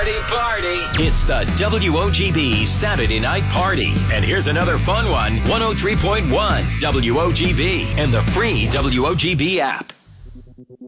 It's the WOGB Saturday Night Party. And here's another fun one, 103.1 WOGB and the free WOGB app.